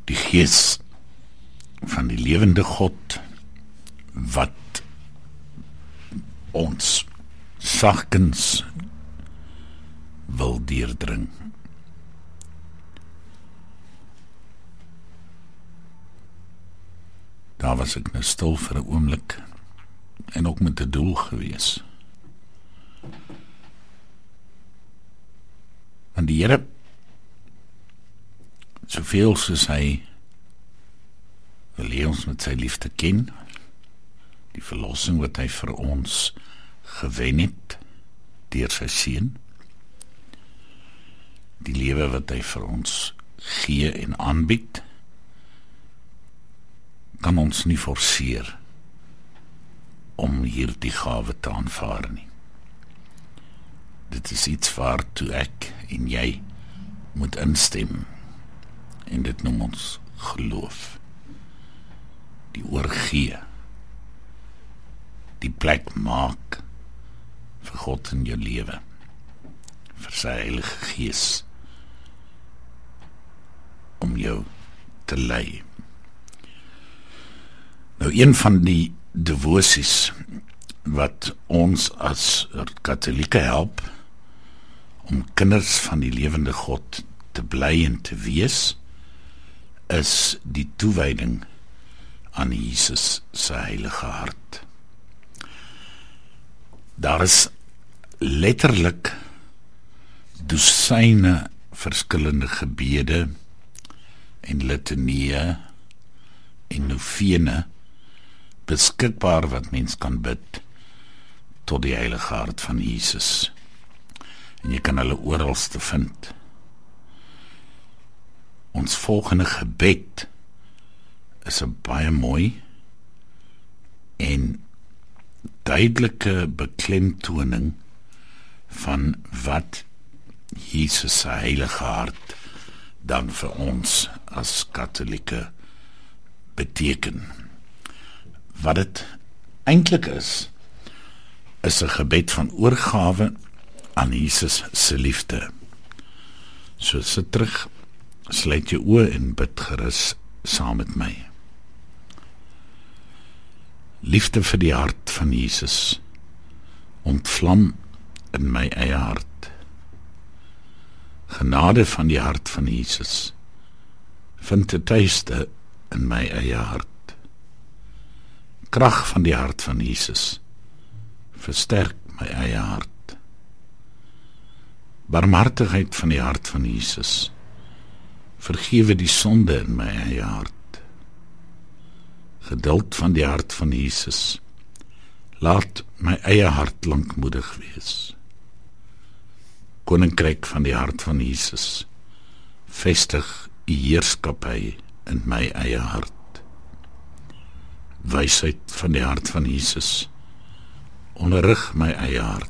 die Gees van die lewende God, wat ons sagkens wil deurdring. Daar was ek nou stil vir 'n oomblik, en ook met 'n doel gewees. Want die Here, soveel soos hy wil hê ons met sy liefde ken, die verlossing wat hy vir ons gewen het deur sy seun, die lewe wat hy vir ons gee en aanbied, kan ons nie forceer om hierdie gawe te aanvaar nie. Dit is iets waartoe ek en jy moet instem, en dit noem ons geloof. Die oorgee, die plek maak vir God in jou lewe, vir sy Heilige Gees, om jou te lei. Nou, een van die devosies wat ons as katholieke help om kinders van die lewende God te bly en te wees, is die toewyding aan Jesus se heilige hart. Daar is letterlik dosyne verskillende gebede en litanieë en novene beskikbaar wat mens kan bid tot die heilige hart van Jesus. En jy kan hulle oralste vind. Ons volgende gebed is 'n baie mooi en duidelike beklemtoning van wat Jesus se heilige hart dan vir ons as katholieke beteken. Wat dit eintlik is 'n gebed van oorgawe aan Jesus se liefde. So sit terug, sluit jou oë en bid gerus saam met my. Liefde vir die hart van Jesus ontvlam in my eie hart. Genade van die hart van Jesus vind 'n tuiste in my eie hart. Krag van die hart van Jesus versterk my eie hart. Barmhartigheid van die hart van Jesus vergewe die sonde in my eie hart. Geduld van die hart van Jesus laat my eie hart lankmoedig wees. Koninkryk van die hart van Jesus vestig die heerskappy in my eie hart. Wysheid van die hart van Jesus onderrig my eie hart.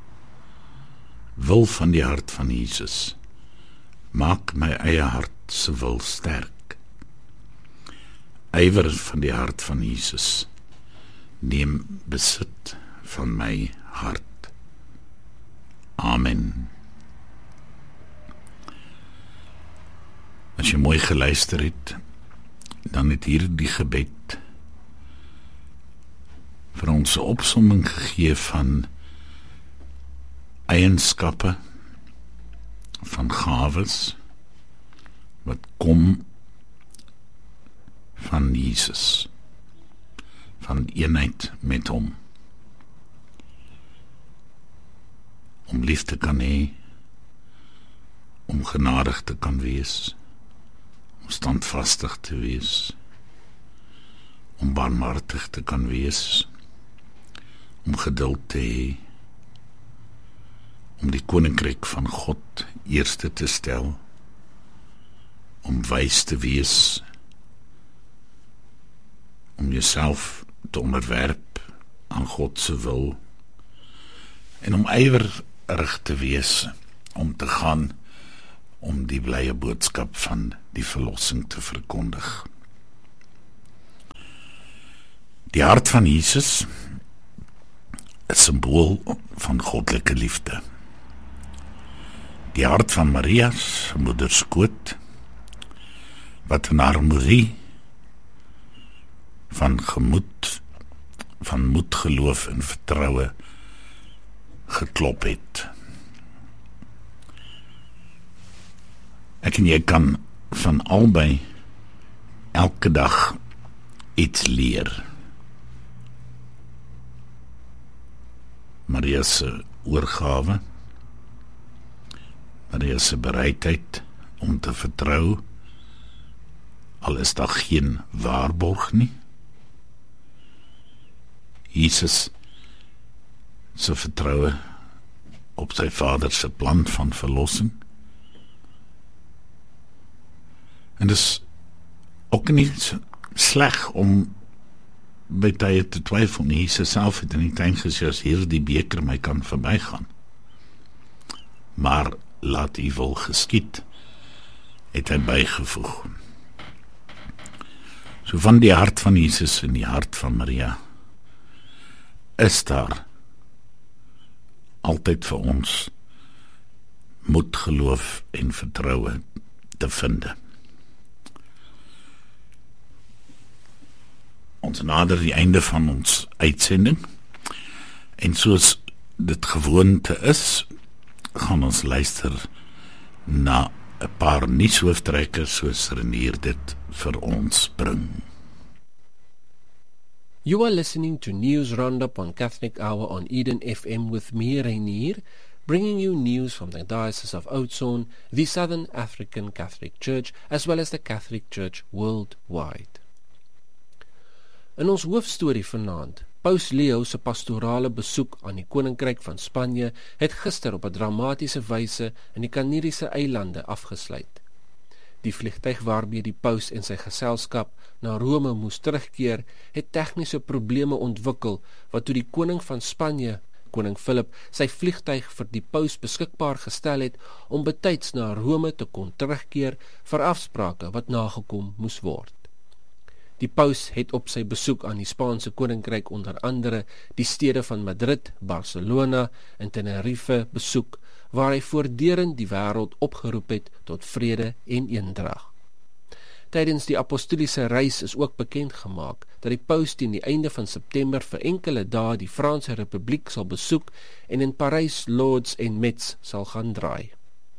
Wil van die hart van Jesus maak my eie hart se wil sterk. Ywer van die hart van Jesus neem besit van my hart. Amen. As jy mooi geluister het, dan het hierdie gebed vir ons 'n opsomming gegee van eienskappe, van gawes, wat kom van Jesus, van eenheid met hom, om lief te kan hê, om genadig te kan wees, om standvastig te wees, om barmhartig te kan wees, om geduld te hê, om die koninkryk van God eerste te stel, om wys te wees, om jouself te onderwerp aan God se wil, en om ywerig te wees, om te gaan, om die blye boodskap van die verlossing te verkondig. Die hart van Jesus is symbool van goddelike liefde. Die hart van Maria, sy moeder skoot, wat in harmonie van gemoed, van moed, geloof en vertroue geklop het. Ek en jy kan van albei elke dag iets leer. Maria se oorgawe, Maria se bereidheid om te vertrou, al is daar geen waarborg nie. Jesus se vertroue op sy Vader se plan van verlossing. En dis ook nie sleg om by tye te twyfel nie. Jesus self het in die tuin gesê, as hierdie beker my kan verbygaan, maar laat U wil geskied, het hy bygevoeg. So van die hart van Jesus en die hart van Maria is daar altyd vir ons moed, geloof en vertroue te vind. Ons nader die einde van ons uitsending, en soos dit gewoonte is, gaan ons luister na 'n paar nuushooftrekke soos Renier dit vir ons bring. You are listening to News Roundup on Catholic Hour on Eden FM with me, Renier, bringing you news from the Diocese of Oudtshoorn, the Southern African Catholic Church, as well as the Catholic Church worldwide. In ons hoofstorie vanaand, Paus Leo se pastorale besoek aan die Koninkryk van Spanje het gister op 'n dramatiese wyse in die Kanariese eilande afgesluit. Die vliegtuig waarmee die paus en sy geselskap na Rome moes terugkeer, het tegniese probleme ontwikkel, wat toe die koning van Spanje, koning Philip, sy vliegtuig vir die paus beskikbaar gestel het om betyds na Rome te kon terugkeer vir afsprake wat nagekom moes word. Die paus het op sy besoek aan die Spaanse koninkryk onder andere die stede van Madrid, Barcelona en Tenerife besoek, waar hy voortdurend die wêreld opgeroep het tot vrede en eendrag. Tydens die apostoliese reis is ook bekend gemaak dat die paus teen die einde van September vir enkele dae die Franse Republiek sal besoek en in Parys, Lourdes en Metz sal gaan draai.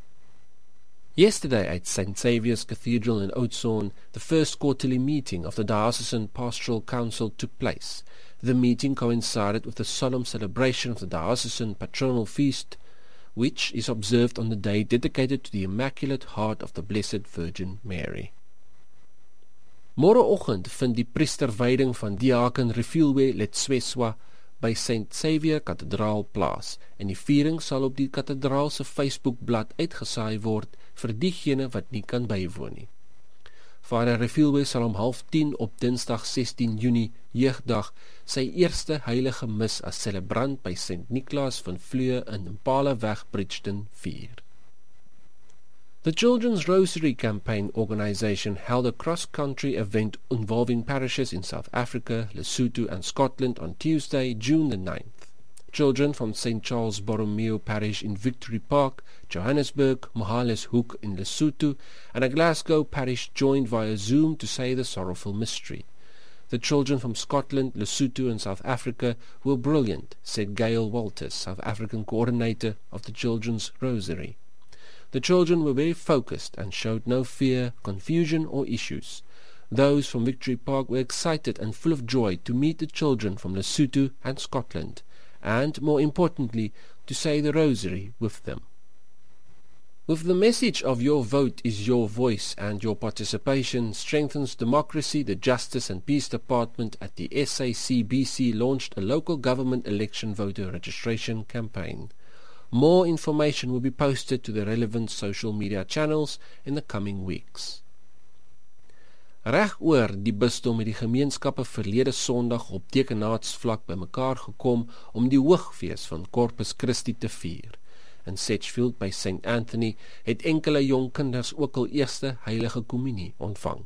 Yesterday at St. Saviour's Cathedral in Oudtshoorn, the first quarterly meeting of the Diocesan Pastoral Council took place. The meeting coincided with the solemn celebration of the Diocesan Patronal Feast, which is observed on the day dedicated to the Immaculate Heart of the Blessed Virgin Mary. Môreoggend vind die priesterwyding van diaken Refilwe Letsweswa by St. Saviour Kathedraal plaas, en die viering sal op die kathedraal se Facebookblad uitgesaai word vir diegene wat nie kan bywoon nie. Vader Refilwe sal om 9:30 op Dinsdag 16 Junie, jeugdag, sy eerste heilige mis as celebrant by St. Nicholas van Vlue in Impalaweg, Bridgeton vier. The Children's Rosary Campaign Organisation held a cross-country event involving parishes in South Africa, Lesotho and Scotland on Tuesday, June the 9th. Children from St. Charles Borromeo Parish in Victory Park, Johannesburg, Mohale's-Hoek in Lesotho, and a Glasgow parish joined via Zoom to say the sorrowful mystery. The children from Scotland, Lesotho and South Africa were brilliant, said Gail Walters, South African coordinator of the Children's Rosary. The children were very focused and showed no fear, confusion or issues. Those from Victory Park were excited and full of joy to meet the children from Lesotho and Scotland, and, more importantly, to say the Rosary with them. With the message of your vote is your voice and your participation strengthens democracy, the Justice and Peace Department at the SACBC launched a local government election voter registration campaign. More information will be posted to the relevant social media channels in the coming weeks. Reg oor die bisdom het die gemeenskappe verlede Sondag op dekenaatsvlak bymekaar gekom om die hoogfees van Corpus Christi te vier. In Sedgefield by St. Anthony het enkele jong kinders ook al eerste heilige communie ontvang.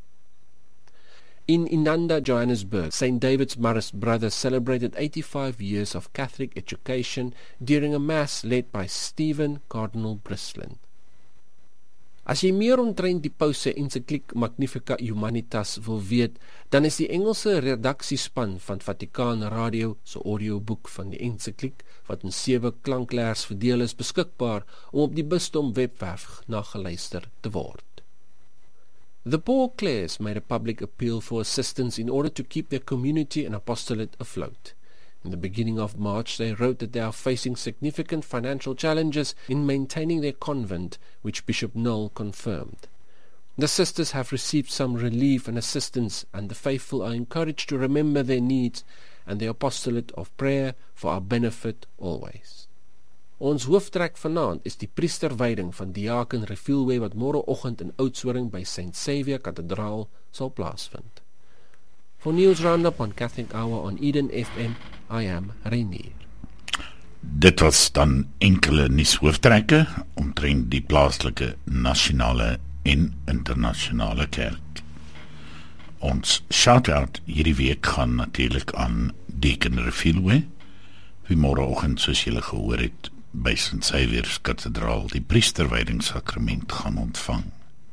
In Inanda, Johannesburg, St. David's Marist Brothers celebrated 85 years of Catholic education during a mass led by Stephen Cardinal Brislin. As jy meer omtrent die Paus se ensikliek Magnificat Humanitas wil weet, dan is die Engelse redaksiespan van Vatikaan Radio se audioboek van die ensikliek, wat in 7 klankleers verdeel is, beskikbaar om op die Bisdom webwerf nageluister te word. The Paul Clares made a public appeal for assistance in order to keep their community and apostolate afloat. In the beginning of March, they wrote that they are facing significant financial challenges in maintaining their convent, which Bishop Knoll confirmed. The sisters have received some relief and assistance, and the faithful are encouraged to remember their needs and the apostolate of prayer for our benefit always. Ons hooftrek vanaand is die priesterwyding van diaken Refilwe wat môreoggend in Oudtshoorn by St. Saviour Kathedraal sal plaasvind. For News Roundup on Catholic Hour on Eden FM, I am Reinier. Dit was dan enkele nuushoofdtrekke omtrent die plaaslike, nasionale en internasionale kerk. Ons shout-out hierdie week gaan natuurlik aan Deken Refilwe, wie môreoggend, soos julle gehoor het, by St. Saviour's Kathedraal die priesterwydingssakrament gaan ontvang.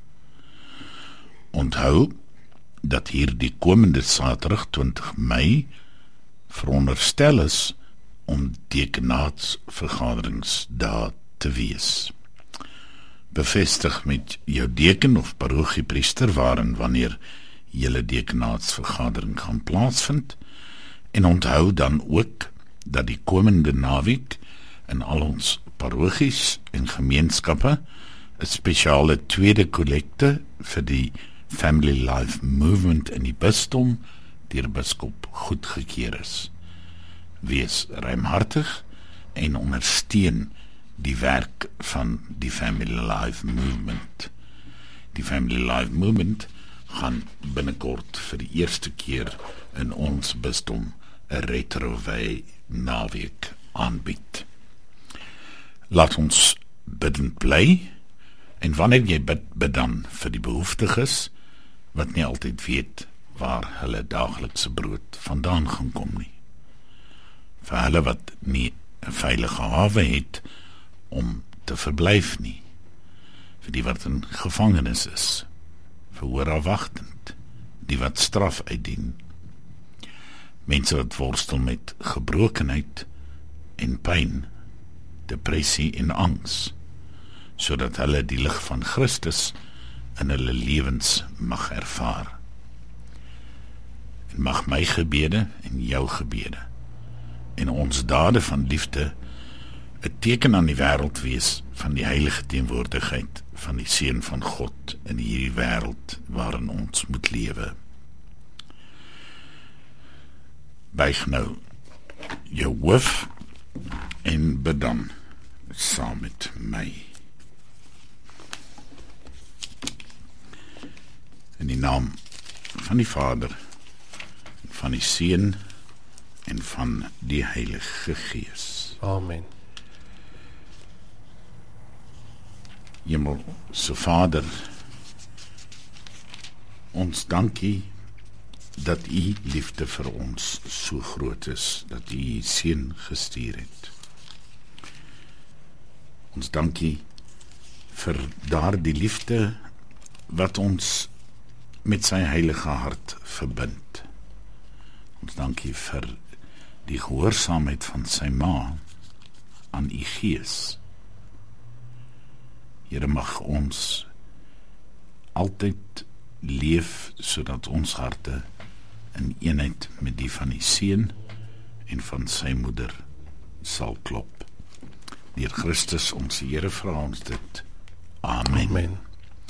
Onthou dat hier die komende Saterdag 20 Mei veronderstel is om dekenaatsvergaderingsdae te wees. Bevestig met jou deken of parochiepriester waar en wanneer julle dekenaatsvergadering gaan plaasvind, en onthou dan ook dat die komende naweek in al ons parochies en gemeenskappe 'n spesiale tweede kollekte vir die Family Life Movement in die Bisdom deur biskop goedgekeur is. Wees ruimhartig en ondersteun die werk van die Family Life Movement. Die Family Life Movement gaan binnekort vir die eerste keer in ons bisdom 'n retrowy naweek aanbied. Laat ons bidend bly, en wanneer jy bid dan vir die behoeftiges, wat nie altyd weet waar hulle daaglikse brood vandaan gaan kom nie. Vir hulle wat nie 'n veilige hawe het om te verblyf nie. Vir die wat in gevangenis is, verhoorafwagtend, die wat straf uitdien. Mense wat worstel met gebrokenheid en pyn, depressie en angs, sodat hulle die lig van Christus in hulle lewens mag ervaar. En mag my gebede en jou gebede en ons dade van liefde 'n teken aan die wêreld wees van die heilige teenwoordigheid van die Seun van God in hierdie wêreld waarin ons moet lewe. Buig nou jou hoof en bid dan saam met my. In die naam van die Vader, van die Seun en van die Heilige Gees. Amen. Hemelse Vader, ons dankie dat U liefde vir ons so groot is, dat U U Seun gestuur het. Ons dankie vir daardie liefde wat ons met sy heilige hart verbind. Ons dankie vir die gehoorsaamheid van sy ma aan U Gees. Here, mag ons altyd leef sodat ons harte in eenheid met die van die Seun en van sy moeder sal klop. Deur Christus ons Here vra ons dit. Amen. Amen.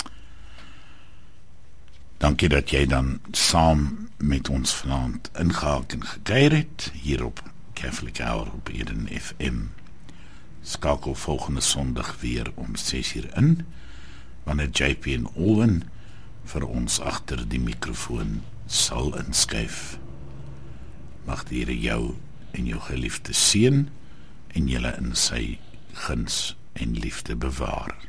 Dankie dat jy dan saam met ons vanaand ingehaak en gekuier het hier op Catholic Hour op Eden FM. Skakel volgende Sondag weer om 6:00 in, wanneer JP en Owen vir ons agter die mikrofoon sal inskuif. Mag die Here jou en jou geliefde seën en julle in sy guns en liefde bewaar.